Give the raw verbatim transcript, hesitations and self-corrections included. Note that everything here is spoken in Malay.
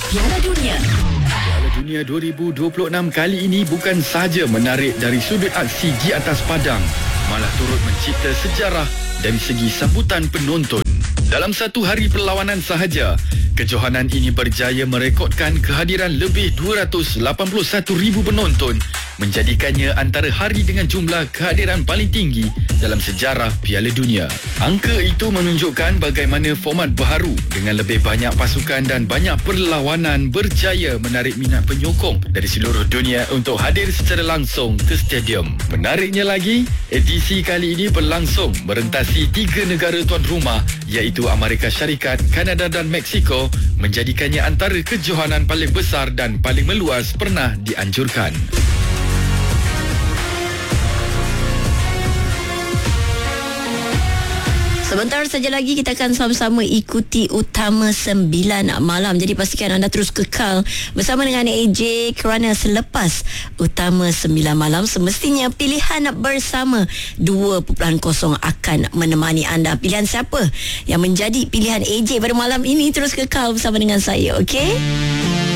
Piala Dunia. Piala Dunia dua ribu dua puluh enam kali ini bukan sahaja menarik dari sudut aksi di atas padang, malah turut mencipta sejarah dari segi sambutan penonton. Dalam satu hari perlawanan sahaja, kejohanan ini berjaya merekodkan kehadiran lebih dua ratus lapan puluh satu ribu penonton, menjadikannya antara hari dengan jumlah kehadiran paling tinggi dalam sejarah Piala Dunia. Angka itu menunjukkan bagaimana format baharu dengan lebih banyak pasukan dan banyak perlawanan berjaya menarik minat penyokong dari seluruh dunia untuk hadir secara langsung ke stadium. Menariknya lagi, edisi kali ini berlangsung merentasi tiga negara tuan rumah iaitu Amerika Syarikat, Kanada dan Mexico, menjadikannya antara kejohanan paling besar dan paling meluas pernah dianjurkan. Sebentar saja lagi kita akan sama-sama ikuti Utama sembilan malam. Jadi pastikan anda terus kekal bersama dengan A J kerana selepas Utama sembilan malam semestinya pilihan bersama dua titik kosong akan menemani anda. Pilihan siapa yang menjadi pilihan A J pada malam ini? Terus kekal bersama dengan saya, okey?